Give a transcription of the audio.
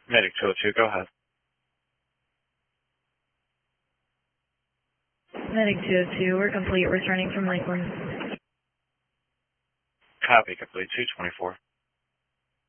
Medic 202, go ahead. Medic 202, we're complete, returning from Lakeland. Copy, complete 224.